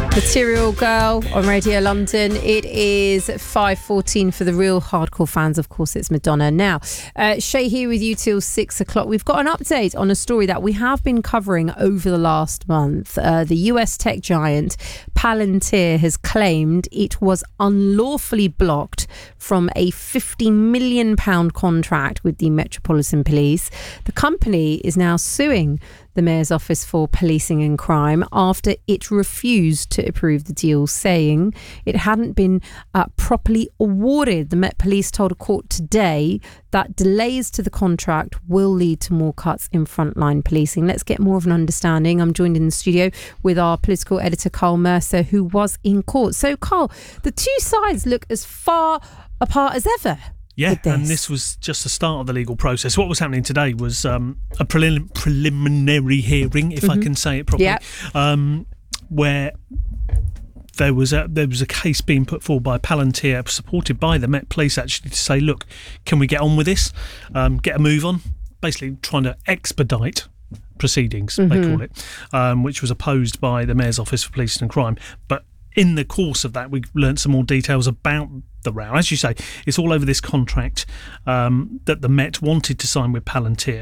Material Girl on Radio London. It is 5:14 for the real hardcore fans. Of course, it's Madonna. Now, Shay here with you till 6 o'clock. We've got an update on a story that we have been covering over the last month. The US tech giant Palantir has claimed it was unlawfully blocked from a £50 million contract with the Metropolitan Police. The company is now suing the Mayor's Office for Policing and Crime after it refused to approve the deal, saying it hadn't been properly awarded. The Met Police told a court today that delays to the contract will lead to more cuts in frontline policing. Let's get more of an understanding. I'm joined in the studio with our political editor, Carl Mercer, who was in court. So, Carl, the two sides look as far apart as ever. Yeah, and this was just the start of the legal process. What was happening today was a preliminary hearing, if I can say it properly, where there was a case being put forward by Palantir, supported by the Met Police, actually, to say, look, can we get on with this, get a move on, basically trying to expedite proceedings, they call it, which was opposed by the Mayor's Office for Policing and Crime. But in the course of that, we learnt some more details about the row. As you say, it's all over this contract that the Met wanted to sign with Palantir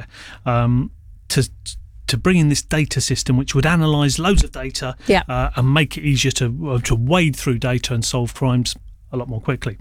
to bring in this data system which would analyse loads of data and make it easier to wade through data and solve crimes a lot more quickly.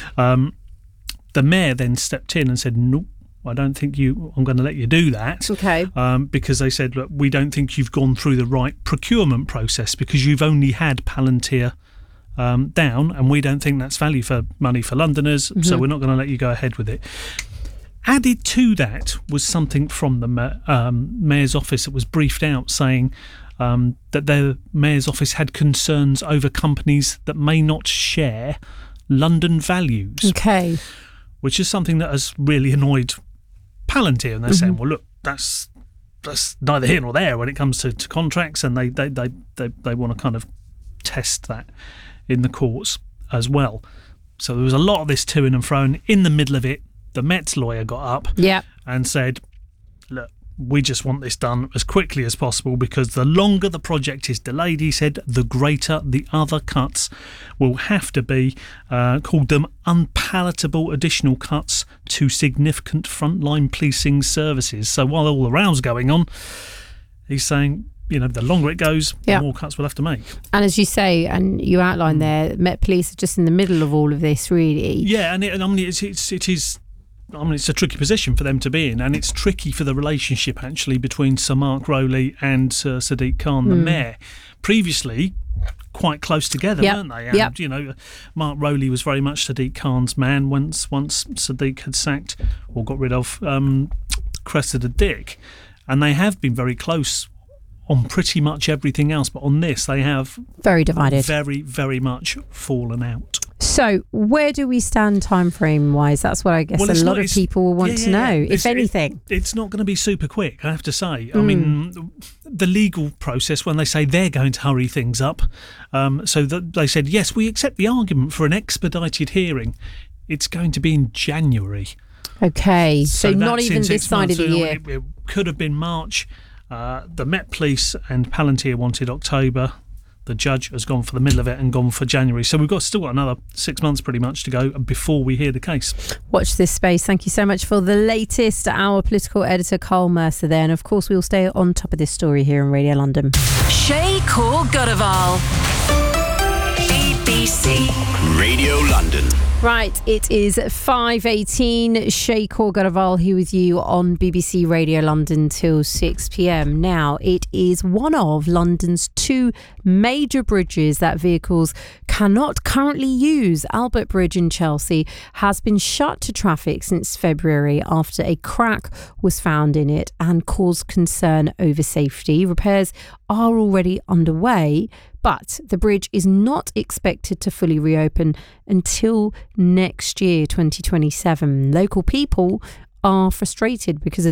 The Mayor then stepped in and said, nope, I don't think I'm going to let you do that. Okay. Because they said, look, we don't think you've gone through the right procurement process because you've only had Palantir down, and we don't think that's value for money for Londoners, so we're not going to let you go ahead with it. Added to that was something from the Mayor's Office that was briefed out saying that their Mayor's Office had concerns over companies that may not share London values. Okay. Which is something that has really annoyed Palantir, and they're saying, well, look, that's neither here nor there when it comes to contracts, and they want to kind of test that in the courts as well. So there was a lot of this to-ing and fro-ing. In the middle of it, the Met's lawyer got up and said, look, we just want this done as quickly as possible because the longer the project is delayed, he said, the greater the other cuts will have to be, called them unpalatable additional cuts to significant frontline policing services. So while all the row's going on, he's saying, the longer it goes, the more cuts we'll have to make. And as you say, and you outlined there, Met Police are just in the middle of all of this, really. Yeah, and it's a tricky position for them to be in, and it's tricky for the relationship, actually, between Sir Mark Rowley and Sir Sadiq Khan, the Mayor. Previously, quite close together, weren't they? And, Mark Rowley was very much Sadiq Khan's man once Sadiq had sacked or got rid of Cressida Dick. And they have been very close on pretty much everything else, but on this they have very divided, very, very much fallen out. So where do we stand time frame wise? That's what I guess a lot of people will want to know, if anything. It's not going to be super quick, I have to say. I mean, the legal process, when they say they're going to hurry things up, so that they said, yes, we accept the argument for an expedited hearing. It's going to be in January. Okay, so not even this side of the year. It could have been March. The Met Police and Palantir wanted October. The judge has gone for the middle of it and gone for January. So we've still got another 6 months pretty much to go before we hear the case. Watch this space. Thank you so much for the latest. Our political editor, Carl Mercer there. And of course, we'll stay on top of this story here on Radio London. Shay Corgadaval. BBC Radio London. Right, it is 5:18. Shay Corgadaval here with you on BBC Radio London till 6 p.m. Now, it is one of London's two major bridges that vehicles cannot currently use. Albert Bridge in Chelsea has been shut to traffic since February after a crack was found in it and caused concern over safety. Repairs are already underway, but the bridge is not expected to fully reopen until next year, 2027. Local people are frustrated because of